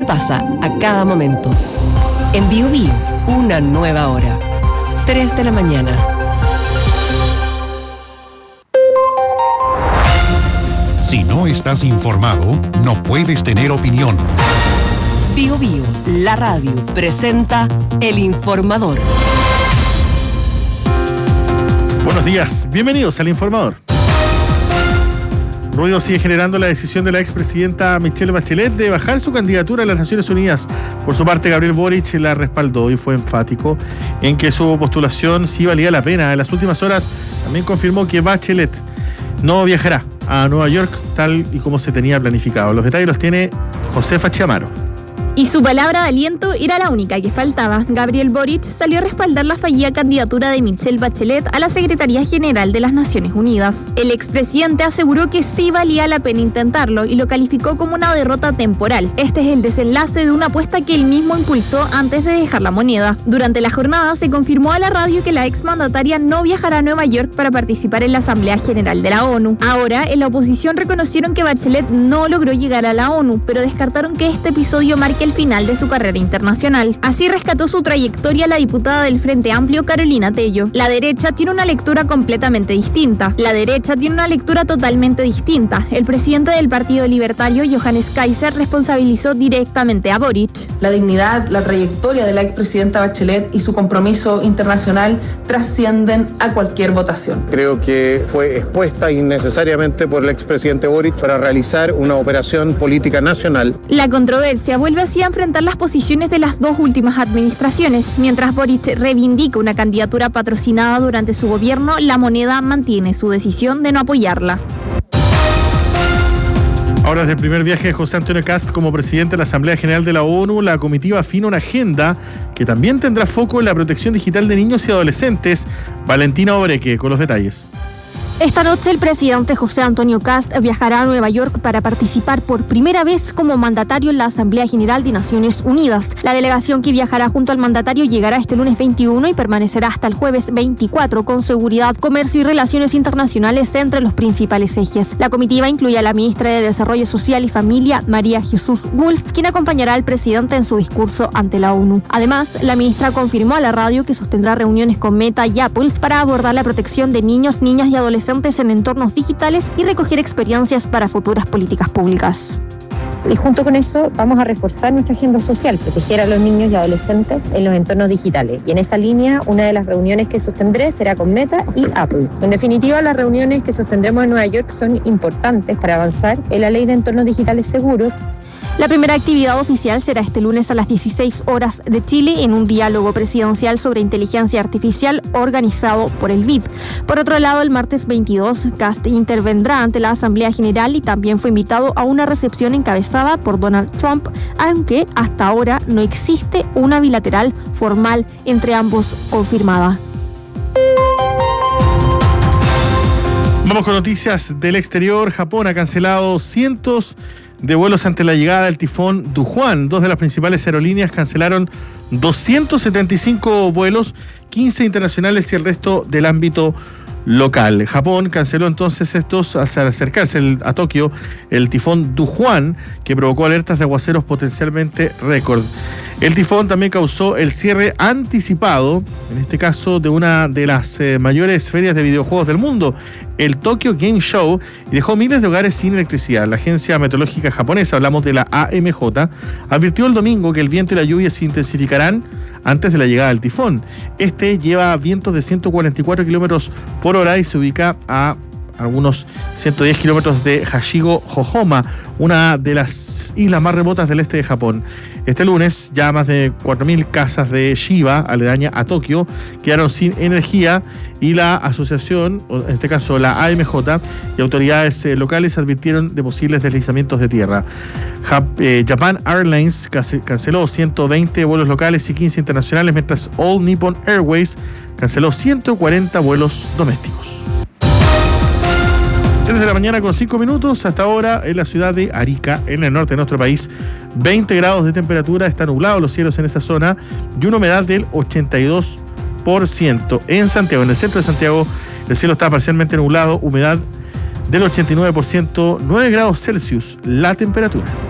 pasa a cada momento. En Bio Bio, una nueva hora. 3 de la mañana. Si no estás informado, no puedes tener opinión. Bio Bio, la radio, presenta El Informador. Buenos días, bienvenidos al Informador. Ruido sigue generando la decisión de la expresidenta Michelle Bachelet de bajar su candidatura a las Naciones Unidas. Por su parte, Gabriel Boric la respaldó y fue enfático en que su postulación sí valía la pena. En las últimas horas también confirmó que Bachelet no viajará a Nueva York tal y como se tenía planificado. Los detalles los tiene Josefa Chiamaro. Y su palabra de aliento era la única que faltaba. Gabriel Boric salió a respaldar la fallida candidatura de Michelle Bachelet a la Secretaría General de las Naciones Unidas. El expresidente aseguró que sí valía la pena intentarlo y lo calificó como una derrota temporal. Este es el desenlace de una apuesta que él mismo impulsó antes de dejar la moneda. Durante la jornada se confirmó a la radio que la exmandataria no viajará a Nueva York para participar en la Asamblea General de la ONU. Ahora, en la oposición reconocieron que Bachelet no logró llegar a la ONU, pero descartaron que este episodio marque el final de su carrera internacional. Así rescató su trayectoria la diputada del Frente Amplio, Carolina Tello. La derecha tiene una lectura completamente distinta. La derecha tiene una lectura totalmente distinta. El presidente del Partido Libertario, Johannes Kaiser, responsabilizó directamente a Boric. La dignidad, la trayectoria de la expresidenta Bachelet y su compromiso internacional trascienden a cualquier votación. Creo que fue expuesta innecesariamente por el expresidente Boric para realizar una operación política nacional. La controversia vuelve así a enfrentar las posiciones de las dos últimas administraciones. Mientras Boric reivindica una candidatura patrocinada durante su gobierno, la moneda mantiene su decisión de no apoyarla. Ahora, desde el primer viaje de José Antonio Kast como presidente de la Asamblea General de la ONU, la comitiva afina una agenda que también tendrá foco en la protección digital de niños y adolescentes. Valentina Obreque con los detalles. Esta noche el presidente José Antonio Kast viajará a Nueva York para participar por primera vez como mandatario en la Asamblea General de Naciones Unidas. La delegación que viajará junto al mandatario llegará este lunes 21 y permanecerá hasta el jueves 24 con seguridad, comercio y relaciones internacionales entre los principales ejes. La comitiva incluye a la ministra de Desarrollo Social y Familia, María Jesús Wolf, quien acompañará al presidente en su discurso ante la ONU. Además, la ministra confirmó a la radio que sostendrá reuniones con Meta y Apple para abordar la protección de niños, niñas y adolescentes en entornos digitales y recoger experiencias para futuras políticas públicas. Y junto con eso vamos a reforzar nuestra agenda social, proteger a los niños y adolescentes en los entornos digitales. Y en esa línea, una de las reuniones que sostendré será con Meta y Apple. En definitiva, las reuniones que sostendremos en Nueva York son importantes para avanzar en la ley de entornos digitales seguros. La primera actividad oficial será este lunes a las 16 horas de Chile en un diálogo presidencial sobre inteligencia artificial organizado por el BID. Por otro lado, el martes 22, Kast intervendrá ante la Asamblea General y también fue invitado a una recepción encabezada por Donald Trump, aunque hasta ahora no existe una bilateral formal entre ambos confirmada. Vamos con noticias del exterior. Japón ha cancelado cientos de vuelos ante la llegada del tifón Dujuan. Dos de las principales aerolíneas cancelaron 275 vuelos, 15 internacionales y el resto del ámbito local. Japón canceló entonces estos al acercarse a Tokio el tifón Dujuan, que provocó alertas de aguaceros potencialmente récord. El tifón también causó el cierre anticipado, en este caso de una de las mayores ferias de videojuegos del mundo, el Tokyo Game Show, y dejó miles de hogares sin electricidad. La agencia meteorológica japonesa, hablamos de la AMJ, advirtió el domingo que el viento y la lluvia se intensificarán antes de la llegada del tifón. Este lleva vientos de 144 kilómetros por hora y se ubica a algunos 110 kilómetros de Hashigo-Hohoma, una de las islas más remotas del este de Japón. Este lunes, ya más de 4.000 casas de Shiba, aledaña a Tokio, quedaron sin energía y la asociación, en este caso la AMJ, y autoridades locales advirtieron de posibles deslizamientos de tierra. Japan Airlines canceló 120 vuelos locales y 15 internacionales, mientras All Nippon Airways canceló 140 vuelos domésticos. 3 de la mañana con 5 minutos, hasta ahora en la ciudad de Arica, en el norte de nuestro país, 20 grados de temperatura, están nublados los cielos en esa zona y una humedad del 82%. En Santiago, en el centro de Santiago, el cielo está parcialmente nublado, humedad del 89%, 9 grados Celsius la temperatura.